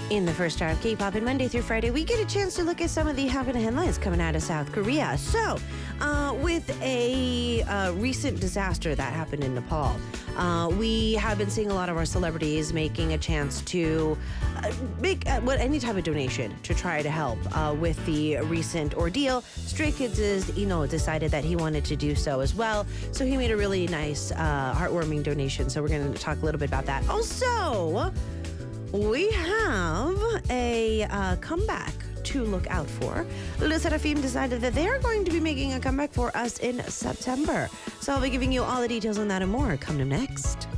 In the first hour of K-pop, and Monday through Friday, we get a chance to look at some of the happening headlines coming out of South Korea. So, with a recent disaster that happened in Nepal, we have been seeing a lot of our celebrities making a chance to make any type of donation to try to help with the recent ordeal. Stray Kids' decided that he wanted to do so as well, so he made a really nice, heartwarming donation. So we're going to talk a little bit about that. Also, we have a comeback to look out for. Le Sserafim decided that they're going to be making a comeback for us in September. So I'll be giving you all the details on that and more coming up next.